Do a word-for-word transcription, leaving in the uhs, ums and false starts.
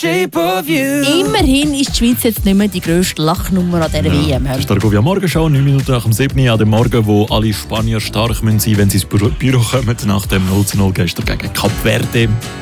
shape of you. Immerhin ist die Schweiz jetzt nicht mehr die grösste Lachnummer an dieser Ja, W M. das ist der Argovia Morgenschau, neun Minuten nach dem sieben an dem Morgen, wo alle Spanier stark sein müssen, wenn sie ins Büro, Büro kommen, nach dem null zu null gestern gegen Kap Verde.